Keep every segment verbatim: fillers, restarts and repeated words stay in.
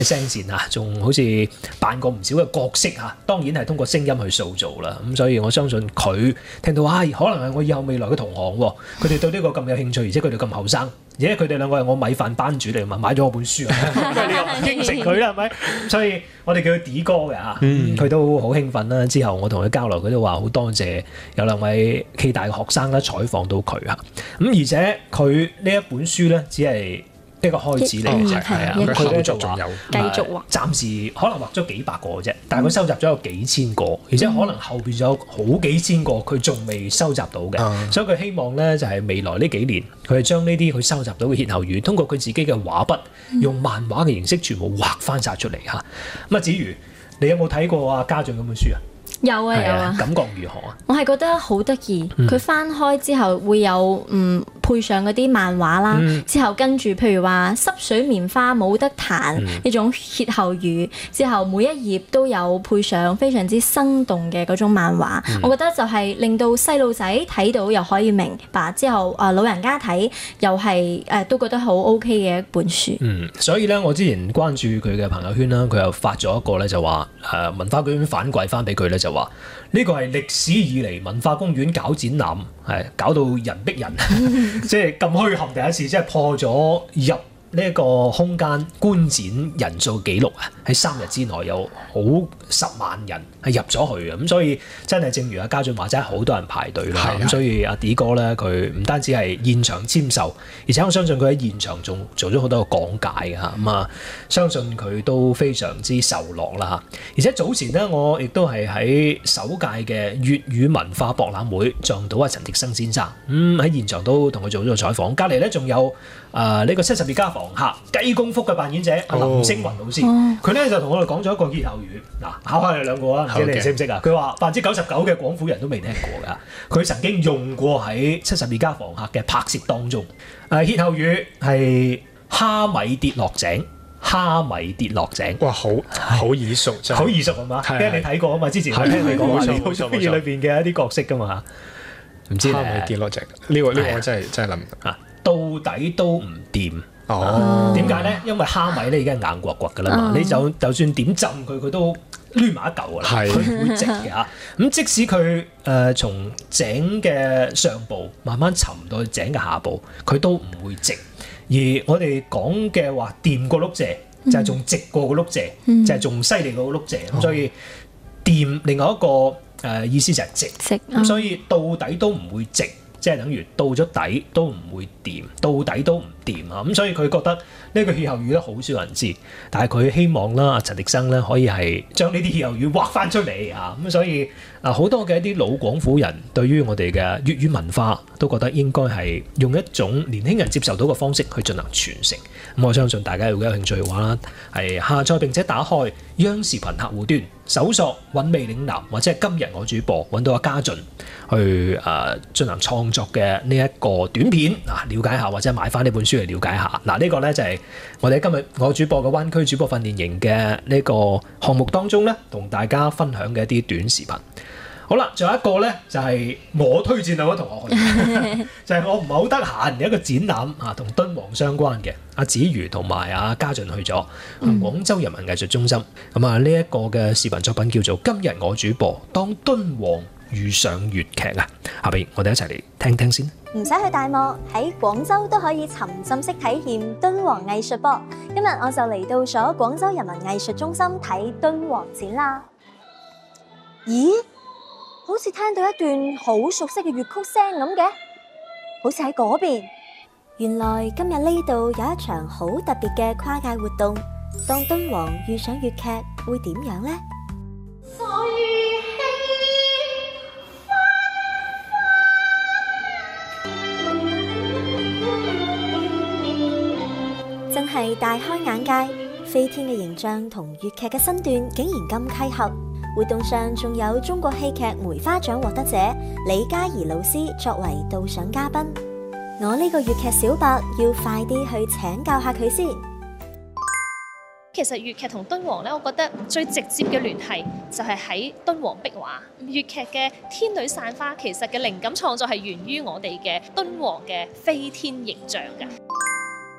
聲線啊，仲好似扮過唔少嘅角色啊，當然係通過聲音去塑造啦。咁所以我相信佢聽到啊，可能係我以後未來嘅同行喎，佢哋對呢個咁有興趣，而且佢哋咁後生，而且佢哋兩個係我米飯班主嚟嘛，買咗我本書啊，你又應承佢啦，係咪？所以我哋叫佢 D 哥嘅嚇，佢、嗯、都好興奮啦。之後我同佢交流，佢都話好多謝有兩位 K 大嘅學生咧採訪到佢啊。咁而且佢呢一本書咧，只係一個開始嚟嘅啫，係啊，佢咧就話繼續畫， 暫時可能畫咗幾百個嘅啫，但係佢收集咗有幾千個，而且可能後邊仲有好幾千個佢仲未收集到嘅，嗯、所以佢希望咧就係未來呢幾年，佢係將呢啲佢收集到嘅歇後語，通過佢自己嘅畫筆，用漫畫嘅形式全部畫翻晒出嚟嚇。咁啊，子瑜，你有冇睇過啊家俊嗰本書啊？ 有啊有啊， 感覺如何啊？ 我係覺得好得意，佢、嗯、翻開之後會有嗯配上嗰啲漫畫啦，嗯、之後跟住譬如話濕水棉花冇得彈呢、嗯、種歇後語，之後每一頁都有配上非常之生動嘅嗰種漫畫，嗯、我覺得就係令到細路仔睇到又可以明白，之後啊老人家睇又係誒、呃、都覺得好 OK 嘅一本書。 嗯，所以咧我之前關注佢嘅朋友圈啦，佢又發咗一個咧就話誒、呃、文化局反饋翻俾佢咧就話呢個係歷史以嚟文化公園搞展覽係搞到人逼人，即係咁墟冚第一次，即係破咗入呢一個空間觀展人數紀錄啊！喺三日之內有好十萬人係入咗去嘅，咁所以真係正如阿家俊話齋，好多人排隊啦。咁的所以阿 D 哥咧，佢唔單止係現場簽售，而且我相信佢喺現場仲做咗好多個講解嘅嚇。咁啊，相信佢都非常之受落啦嚇。而且早前呢，我亦都係喺首屆嘅粵語文化博覽會撞到阿陳迪生先生，咁、嗯、喺現場都同佢做咗個採訪。隔離咧仲有啊呢、呃這個七十二家房客雞公福嘅扮演者阿、哦、林星雲老師，佢咧、哦、就同我哋講咗一個歇後語，嗱考下你兩個啊，唔知你哋識唔識啊？佢話百分之九十九嘅廣府人都未聽過㗎，佢曾經用過喺七十二家房客嘅拍攝當中。誒歇後語係蝦米跌落井，蝦米跌落井。 哇，好好耳熟， 好耳熟係嘛？因為你睇過啊嘛，之前我聽你講話你好中意裏邊嘅一啲角色㗎嘛。唔知蝦米跌落井呢個呢個我真係真係諗唔到。 到底都唔掂。 哦， 點解咧？因為蝦米咧已經係硬刮刮㗎啦嘛，哦、你就就算點浸佢，佢都攣埋一嚿㗎啦，佢唔是會直嘅嚇。咁即使佢誒、呃、從井嘅上部慢慢沉到井嘅下部，佢都唔會直。而我哋講嘅話掂個碌蔗，就係仲直過個碌蔗，嗯、就係仲犀利過個碌蔗。咁、哦、所以掂另外一個誒、呃、意思就係直，咁、嗯、所以到底都唔會直。即係等於到咗底都唔會掂，到底都唔掂啊！咁所以佢覺得呢個歇後語咧好少人知，但係佢希望啦，阿陳迪生咧可以係將呢啲歇後語畫翻出嚟啊！咁所以啊，好多嘅一啲老廣府人對於我哋嘅粵語文化都覺得應該係用一種年輕人接受到嘅方式去進行傳承。咁我相信大家如果有興趣嘅話啦，係下載並且打開央視頻客戶端，搜索韻味嶺南或者係今日我主播，揾到阿家俊去誒進行創作嘅呢一個短片啊，了解下或者買翻呢本書嚟了解下。嗱、啊，呢、這個呢就係我哋今日我主播嘅灣區主播訓練營嘅呢個項目當中呢，同大家分享嘅一啲短視頻。好啦，仲有一個呢，就係、是、我推薦兩位同學去，就係我唔係好得閒嘅一個展覽啊，同敦煌相關嘅。阿子瑜同埋阿家俊去咗廣州人民藝術中心。咁啊，呢一個嘅視頻作品叫做《今日我主播當敦煌遇上粵劇》啊。下邊我哋一齊嚟聽聽先。 唔使去大漠，喺廣州都可以沉浸式體驗敦煌藝術噃。今日我就嚟到咗廣州人民藝術中心睇敦煌展啦。咦？好似聽到一段好熟悉嘅粵曲聲咁嘅，好似喺嗰邊。原來今日呢度有一場好特別嘅跨界活動，當敦煌遇上粵劇會點樣呢？真係大開眼界，飛天嘅形象同粵劇嘅身段竟然咁契合。活動上仲有中國戲劇梅花獎獲得者李嘉怡老師作為導賞嘉賓，我呢個粵劇小白要快啲去請教下佢先。 其實粵劇同敦煌咧，我覺得最直接嘅聯繫就係喺敦煌壁畫。粵劇嘅天女散花其實嘅靈感創作係源於我哋嘅敦煌嘅飛天形象嘅。我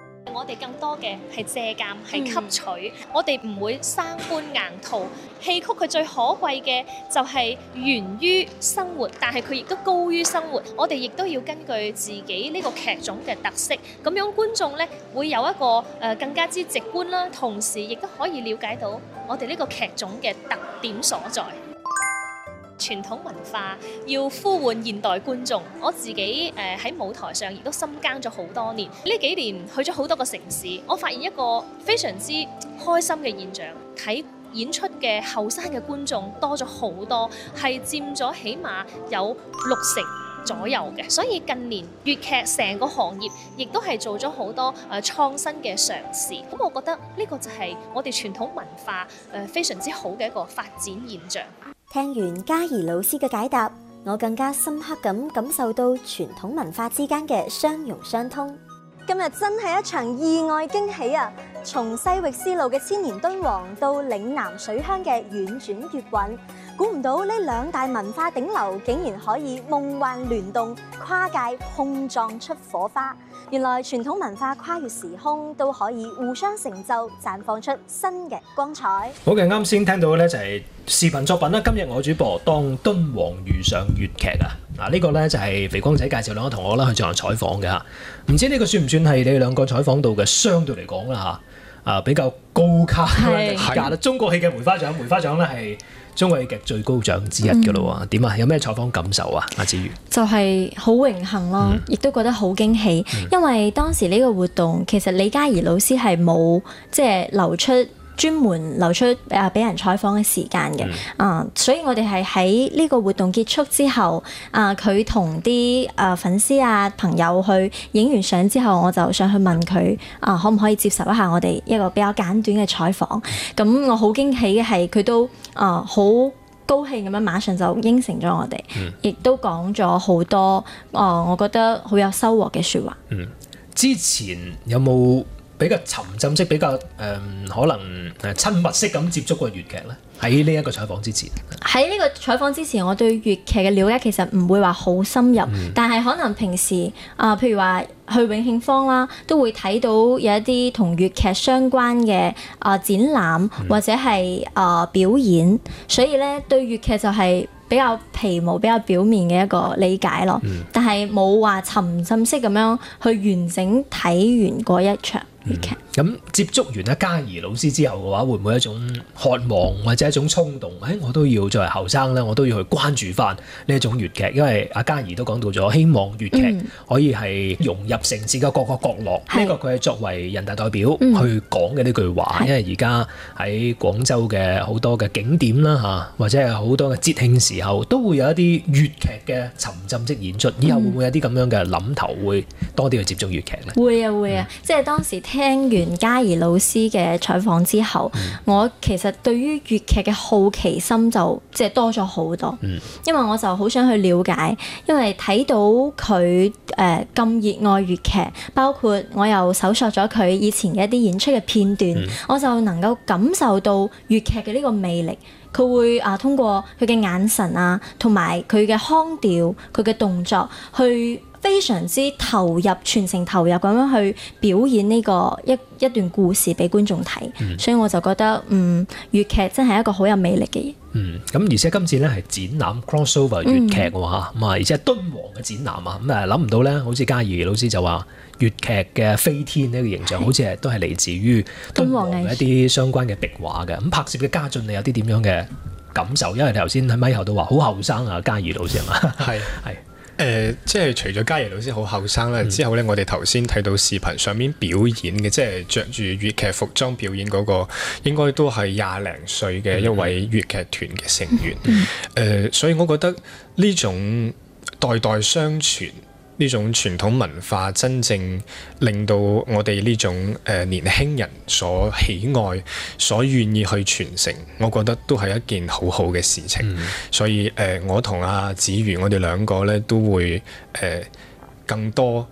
我哋更多嘅係借鑑，係吸取。嗯、我哋唔會生搬硬套。戲曲佢最可貴嘅就係源於生活，但係佢亦都高於生活。我哋亦都要根據自己呢個劇種嘅特色，咁樣觀眾呢會有一個誒、呃、更加之直觀啦，同時亦都可以了解到我哋呢個劇種嘅特點所在。傳統文化要呼喚現代觀眾，我自己誒喺、呃、舞台上亦都深耕咗好多年。呢幾年去咗好多個城市，我發現一個非常之開心嘅現象，睇演出嘅後生嘅觀眾多咗好多，係佔咗起碼有六成左右嘅。所以近年粵劇成個行業亦都係做咗好多誒創新嘅嘗試。咁我覺得呢個就係我哋傳統文化誒非常之好嘅一個發展現象。 聽完嘉怡老師嘅解答，我更加深刻咁感受到傳統文化之間嘅相容相通。今日真係一場意外驚喜啊！從西域絲路嘅千年敦煌到嶺南水鄉嘅婉轉粵韻，估唔到呢兩大文化頂流竟然可以夢幻聯動，跨界碰撞出火花。原來傳統文化跨越時空都可以互相成就，綻放出新嘅光彩。 好嘅，啱先聽到嘅咧就係視頻作品啦。今日我主播當敦煌遇上粵劇啊！嗱，呢個咧就係肥光仔介紹兩個同學啦去進行採訪嘅嚇。唔知呢個算唔算係你哋兩個採訪到嘅相對嚟講啦嚇？啊，比較高卡嘅評價啦。中國戲嘅梅花獎，梅花獎咧係中國戲劇最高獎之一嘅咯喎。點啊、嗯？有咩採訪感受啊？阿子瑜就係好榮幸咯，亦、嗯、都覺得好驚喜，嗯、因為當時呢個活動其實李嘉怡老師係冇即係流出。專門留出誒俾人採訪嘅時間嘅，啊、嗯，所以我哋係喺呢個活動結束之後，啊，佢同啲誒粉絲啊朋友去影完相之後，我就上去問佢啊，可唔可以接受一下我哋一個比較簡短嘅採訪？咁、嗯、我好驚喜嘅係佢都啊好高興咁樣，馬上就應承咗我哋，亦、嗯、都講咗好多啊，我覺得好有收穫嘅説話。 嗯，之前有冇比較沉浸式、比較誒、呃、可能誒親密式咁接觸過粵劇咧？喺呢一個採訪之前， 喺呢個採訪之前，我對粵劇嘅了解其實唔會話好深入，嗯、但係可能平時啊、呃，譬如話去永慶坊啦，都會睇到有一啲同粵劇相關嘅啊、呃、展覽或者係啊、呃、表演，所以咧對粵劇就係比較皮毛、比較表面嘅一個理解咯。嗯、但係冇話沉浸式咁樣去完整睇完嗰一場粵劇。 咁、嗯、接觸完阿嘉怡老師之後嘅話，會唔會一種渴望或者一種衝動？誒、哎，我都要作為後生咧，我都要去關注翻呢一種粵劇，因為阿嘉怡都講到咗，希望粵劇可以係融入城市嘅各個角落。呢、嗯、個佢係作為人大代表去講嘅呢句話，嗯、因為而家喺廣州嘅好多嘅景點啦嚇，或者係好多嘅節慶時候，都會有一啲粵劇嘅沉浸式演出。以後會唔會有啲咁樣嘅諗頭，會多啲去接觸粵劇咧？ 會啊會啊，嗯、即係當時聽完嘉怡老師嘅採訪之後，嗯、我其實對於粵劇嘅好奇心就即係多咗好多，嗯、因為我就好想去了解，因為睇到佢誒咁熱愛粵劇，包括我又搜索咗佢以前嘅一啲演出嘅片段，嗯、我就能夠感受到粵劇嘅呢個魅力。佢會啊通過佢嘅眼神啊，同埋佢嘅腔調、佢嘅動作去非常之投入，全程投入咁樣去表演呢個一一段故事俾觀眾睇，嗯、所以我就覺得嗯粵劇真係一個好有魅力嘅嘢。 嗯，咁而且今次咧係展覽 crossover 粵劇喎嚇，咁啊而且係敦煌嘅展覽啊，咁啊諗唔到咧，好似嘉怡老師就話粵劇嘅飛天呢個形象，好似係都係嚟自於敦煌嘅一啲相關嘅壁畫嘅。咁拍攝嘅家俊，你有啲點樣嘅感受？因為你頭先喺咪後都話好後生啊，嘉怡老師係嘛？係係。 誒、呃，即係除咗嘉怡老師好後生啦，嗯、之後咧，我哋頭先睇到視頻上面表演嘅，即係着住粵劇服裝表演嗰、那個，應該都係廿零歲嘅一位粵劇團嘅成員。誒、嗯呃，所以我覺得呢種代代相傳，呢種傳統文化真正令到我哋呢種誒、呃、年輕人所喜愛、所願意去傳承，我覺得都係一件好好嘅事情。嗯、所以誒、呃，我同阿子瑜，我哋兩個咧都會誒、呃、更多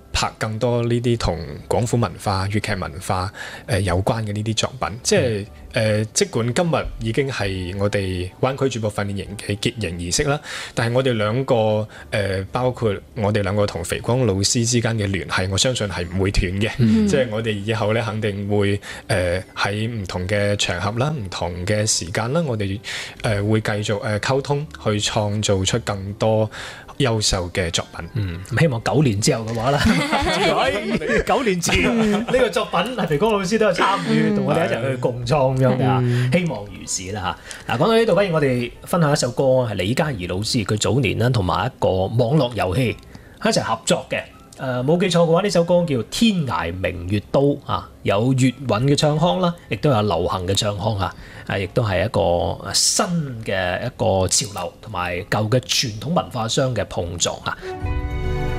拍更多呢啲同廣府文化、粵劇文化誒、呃、有關嘅呢啲作品，即係誒、呃，即管今日已經係我哋灣區主播訓練營嘅結營儀式啦，但係我哋兩個誒、呃，包括我哋兩個同肥光老師之間嘅聯繫，我相信係唔會斷嘅。嗯、即係我哋以後咧，肯定會誒喺唔同嘅場合啦、唔同嘅時間啦，我哋誒、呃、會繼續誒溝通，去創造出更多優秀嘅作品。 嗯，希望九年之後嘅話啦，九年前呢個作品，肥光老師都有參與，同我哋一齊去共創咁樣嘅，嗯、希望如是啦嚇。嗱，講到呢度，不如我哋分享一首歌，係李嘉怡老師佢早年啦，同埋一個網絡遊戲一齊合作嘅。誒、呃、冇記錯嘅話，呢首歌叫《天涯明月刀》啊，有粵韻嘅唱腔啦，亦都有流行嘅唱腔啊，誒亦都係一個新嘅一個潮流同埋舊嘅傳統文化相嘅碰撞啊。